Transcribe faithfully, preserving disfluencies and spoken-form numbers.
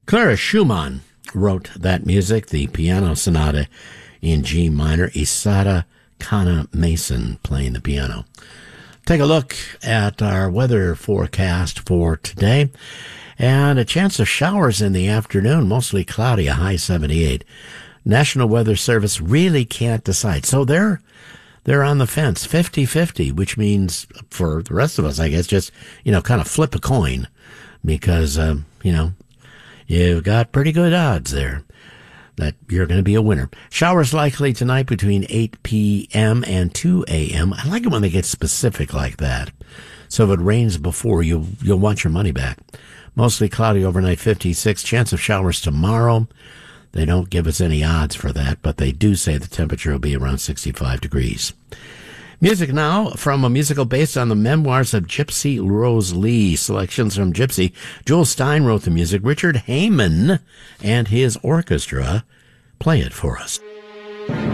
Clara Schumann wrote that music, the piano sonata in G minor. Isata Kana Mason playing the piano. Take a look at our weather forecast for today. And a chance of showers in the afternoon, mostly cloudy, a high seventy-eight. National Weather Service really can't decide. So they're they're on the fence, fifty-fifty, which means for the rest of us, I guess, just, you know, kind of flip a coin because, um, you know, you've got pretty good odds there that you're going to be a winner. Showers likely tonight between eight p.m. and two a.m. I like it when they get specific like that. So if it rains before, you'll, you'll want your money back. Mostly cloudy overnight, fifty-six. Chance of showers tomorrow. They don't give us any odds for that, but they do say the temperature will be around sixty-five degrees. Music now from a musical based on the memoirs of Gypsy Rose Lee. Selections from Gypsy. Joel Stein wrote the music. Richard Heyman and his orchestra play it for us.